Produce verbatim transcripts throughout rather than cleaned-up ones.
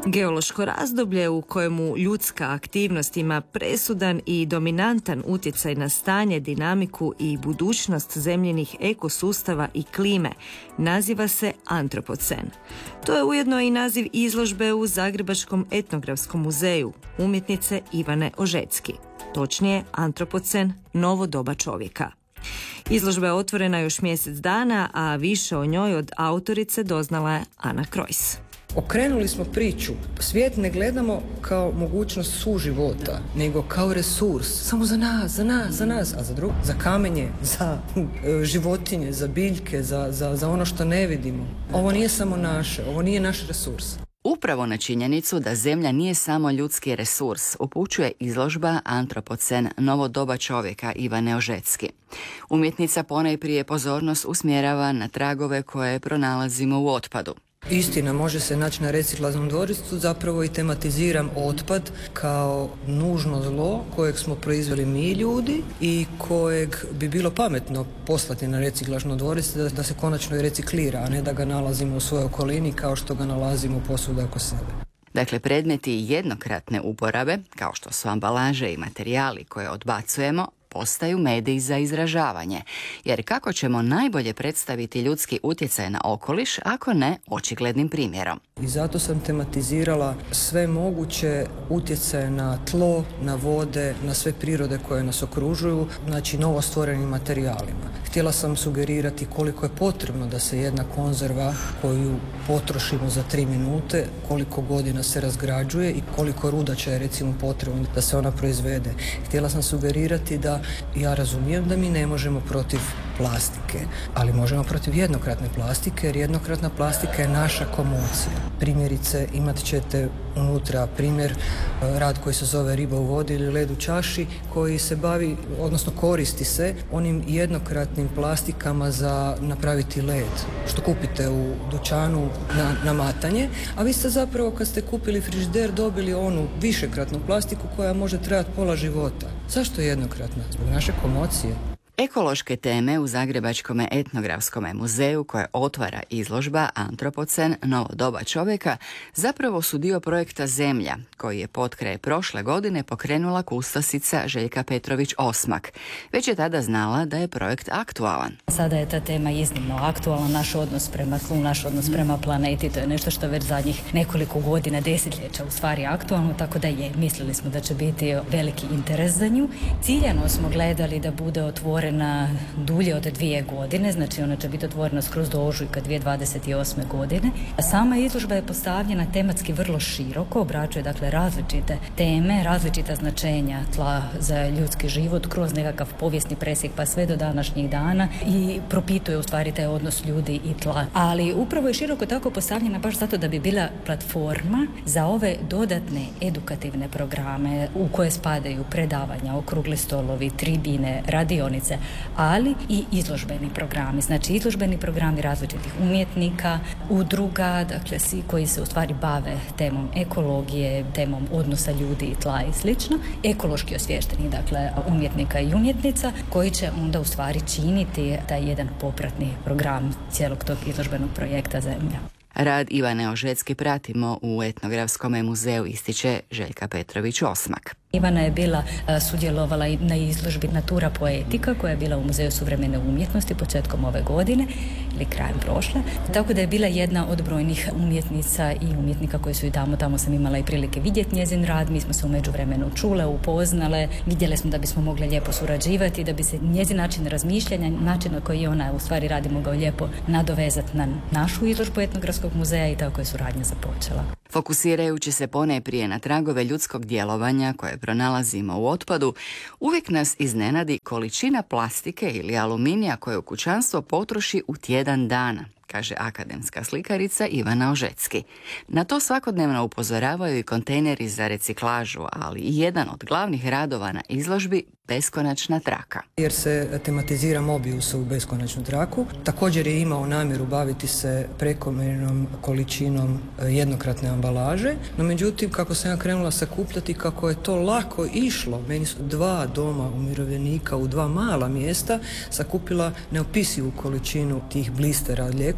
Geološko razdoblje u kojemu ljudska aktivnost ima presudan i dominantan utjecaj na stanje, dinamiku i budućnost zemljinih ekosustava i klime naziva se antropocen. To je ujedno i naziv izložbe u Zagrebačkom etnografskom muzeju umjetnice Ivane Ožecki. Točnije, antropocen, novo doba čovjeka. Izložba je otvorena još mjesec dana, a više o njoj od autorice doznala je Ana Krojs. Okrenuli smo priču. Svijet ne gledamo kao mogućnost suživota, nego kao resurs. Samo za nas, za nas, za nas, a za drugo, za kamenje, za e, životinje, za biljke, za, za, za ono što ne vidimo. Ovo nije samo naše, ovo nije naš resurs. Upravo na činjenicu da zemlja nije samo ljudski resurs upućuje izložba Antropocen, novo doba čovjeka Ivane Ožecki. Umjetnica ponajprije pozornost usmjerava na tragove koje pronalazimo u otpadu. Istina, može se naći na reciklažnom dvorištu, zapravo i tematiziram otpad kao nužno zlo kojeg smo proizveli mi ljudi i kojeg bi bilo pametno poslati na reciklažno dvorište da, da se konačno i reciklira, a ne da ga nalazimo u svojoj okolini kao što ga nalazimo posvuda oko sebe. Dakle, predmeti jednokratne uporabe, kao što su ambalaže i materijali koje odbacujemo, postaju mediji za izražavanje. Jer kako ćemo najbolje predstaviti ljudski utjecaj na okoliš, ako ne očiglednim primjerom? I zato sam tematizirala sve moguće utjecaje na tlo, na vode, na sve prirode koje nas okružuju, znači novostvorenim materijalima. Htjela sam sugerirati koliko je potrebno da se jedna konzerva koju potrošimo za tri minute, koliko godina se razgrađuje i koliko rudača je recimo potrebno da se ona proizvede. Htjela sam sugerirati da ja razumijem da mi ne možemo protiv plastike, ali možemo protiv jednokratne plastike, jer jednokratna plastika je naša komocija. Primjerice, imat ćete unutra primjer, rad koji se zove riba u vodi ili led u čaši, koji se bavi, odnosno koristi se onim jednokratnim plastikama za napraviti led, što kupite u dućanu na, na matanje, a vi ste zapravo kad ste kupili frižider dobili onu višekratnu plastiku koja može trajati pola života. Zašto je jednokratna? Zbog naše komocije. Ekološke teme u Zagrebačkom etnografskom muzeju koje otvara izložba Antropocen, novo doba čovjeka, zapravo su dio projekta Zemlja, koji je potkraj prošle godine pokrenula kustosica Željka Petrović Osmak. Već je tada znala da je projekt aktualan. Sada je ta tema iznimno aktualna, naš odnos prema tlu, naš odnos prema planeti, to je nešto što već zadnjih nekoliko godina, desetljeća u stvari aktualno, tako da je, mislili smo da će biti veliki interes za nju. Ciljano smo gledali da bude otvorena na dulje od dvije godine, znači ona će biti otvorena skroz do ožujka dvije tisuće dvadeset osme godine. A sama izložba je postavljena tematski vrlo široko, obrađuje dakle različite teme, različita značenja tla za ljudski život kroz nekakav povijesni presjek pa sve do današnjih dana i propituje u stvari taj odnos ljudi i tla. Ali upravo je široko tako postavljena baš zato da bi bila platforma za ove dodatne edukativne programe u koje spadaju predavanja, okrugli stolovi, tribine, radionice, ali i izložbeni programi. Znači izložbeni programi različitih umjetnika, udruga, dakle svi koji se u stvari bave temom ekologije, temom odnosa ljudi i tla i slično. Ekološki osviješteni, dakle, umjetnika i umjetnica koji će onda u stvari činiti taj jedan popratni program cijelog tog izložbenog projekta Zemlja. Rad Ivane Ožecki pratimo u etnografskom muzeju, ističe Željka Petrović Osmak. Ivana je bila, sudjelovala na izložbi Natura poetika koja je bila u Muzeju suvremene umjetnosti početkom ove godine ili krajem prošle. Tako da je bila jedna od brojnih umjetnica i umjetnika koji su i tamo, tamo sam imala i prilike vidjeti njezin rad. Mi smo se u međuvremenu čule, upoznale, vidjeli smo da bismo mogli lijepo surađivati, da bi se njezin način razmišljanja, način na koji ona u stvari radi mogao lijepo nadovezati na našu izložbu etnografskog muzeja i tako je suradnja započela. Fokusirajući se ponajprije na tragove ljudskog djelovanja koje pronalazimo u otpadu, uvijek nas iznenadi količina plastike ili aluminija koje u kućanstvo potroši u tjedan dana, kaže akademska slikarica Ivana Ožecki. Na to svakodnevno upozoravaju i kontejneri za reciklažu, ali i jedan od glavnih radova na izložbi beskonačna traka. Jer se tematizira Mobius u beskonačnu traku. Također je imao namjeru baviti se prekomjernom količinom jednokratne ambalaže, no međutim kako sam ja krenula sakupljati kako je to lako išlo, meni su dva doma umirovljenika u dva mala mjesta sakupila neopisivu količinu tih blistera od lijekova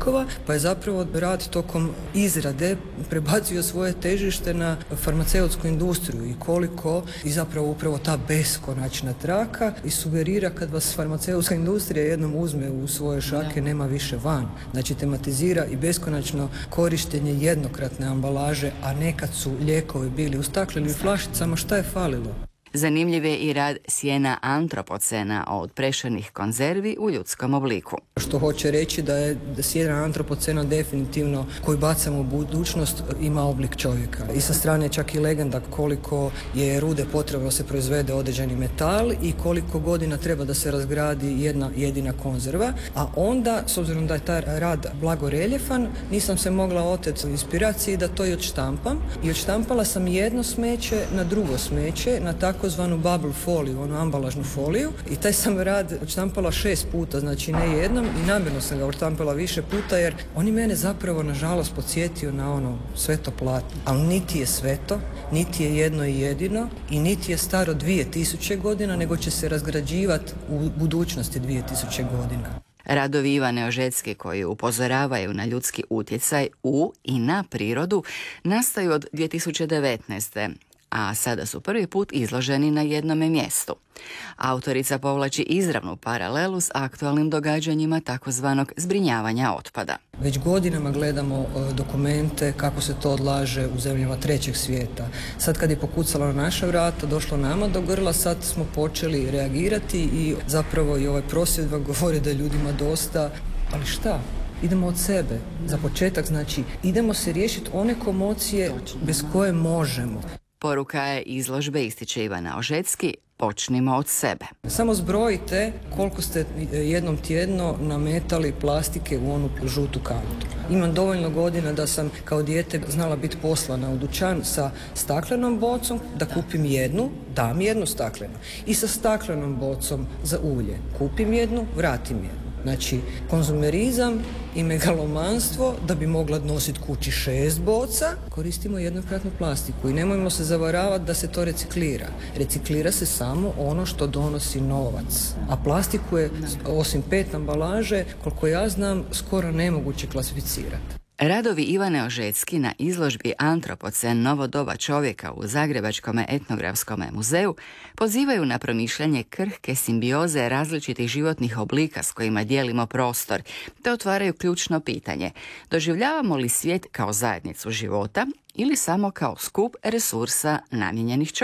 lijekova, pa je zapravo rad tokom izrade prebacio svoje težište na farmaceutsku industriju i koliko i zapravo upravo ta beskonačna traka i sugerira kad vas farmaceutska industrija jednom uzme u svoje šake, nema više van. Znači tematizira i beskonačno korištenje jednokratne ambalaže, a nekad su lijekovi bili u staklenim flašicama, šta je falilo? Zanimljiv je i rad sjena antropocena od prešanih konzervi u ljudskom obliku. Što hoće reći da je sjena antropocena definitivno koji bacamo u budućnost ima oblik čovjeka. I sa strane čak i legenda koliko je rude potrebno da se proizvede određeni metal i koliko godina treba da se razgradi jedna jedina konzerva. A onda, s obzirom da je taj rad blago reljefan, nisam se mogla oteti inspiraciji da to i odštampam. I odštampala sam jedno smeće na drugo smeće, na tako zvanu bubble foliju, onu ambalažnu foliju, i taj sam rad odštampala šest puta, znači ne jednom, i namjerno sam ga odštampala više puta jer on je mene zapravo nažalost podsjetio na ono sveto platno. Ali niti je sveto, niti je jedno i jedino i niti je staro dvije tisuće godina, nego će se razgrađivati u budućnosti dvije tisuće godina. Radovi Ivane Ožecki koji upozoravaju na ljudski utjecaj u i na prirodu nastaju od dvije tisuće devetnaeste. a sada su prvi put izloženi na jednome mjestu. Autorica povlači izravnu paralelu s aktualnim događanjima takozvanog zbrinjavanja otpada. Već godinama gledamo dokumente kako se to odlaže u zemljama trećeg svijeta. Sad kad je pokucalo na naša vrata, došlo nama do grla, sad smo počeli reagirati i zapravo i ovaj prosvjed vam govori da je ljudima dosta, ali šta? Idemo od sebe. Za početak, znači, idemo se riješiti one komocije bez koje možemo. Poruka je izložbe, ističe Ivana Ožecki, počnimo od sebe. Samo zbrojite koliko ste jednom tjedno nametali plastike u onu žutu kantu. Imam dovoljno godina da sam kao dijete znala biti poslana u dućan sa staklenom bocom, da kupim jednu, dam jednu staklenu. I sa staklenom bocom za ulje. Kupim jednu, vratim jednu. Znači, konzumerizam i megalomanstvo, da bi mogla nositi kući šest boca, koristimo jednokratnu plastiku i nemojmo se zavaravati da se to reciklira. Reciklira se samo ono što donosi novac. A plastiku je, osim pet ambalaže, koliko ja znam, skoro nemoguće klasificirati. Radovi Ivane Ožecki na izložbi Antropocen novo doba čovjeka u Zagrebačkom etnografskom muzeju pozivaju na promišljanje krhke simbioze različitih životnih oblika s kojima dijelimo prostor, te otvaraju ključno pitanje: doživljavamo li svijet kao zajednicu života ili samo kao skup resursa namijenjenih čovjeku?